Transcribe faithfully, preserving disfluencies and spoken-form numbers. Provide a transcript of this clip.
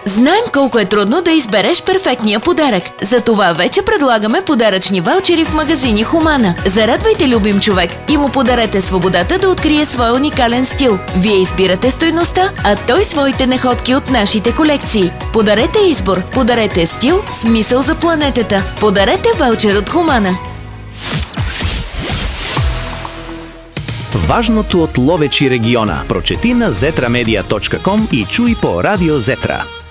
Знаем колко е трудно да избереш перфектния подарък. Затова вече предлагаме подаръчни ваучери в магазини Хумана. Зарадвайте любим човек и му подарете свободата да открие своя уникален стил. Вие избирате стойността, а той своите находки от нашите колекции. Подарете избор, подарете стил, смисъл за планетата. Подарете ваучер от Хумана. Важното от Ловеч и региона. Прочети на зетра медия точка ком и чуй по Радио Зетра.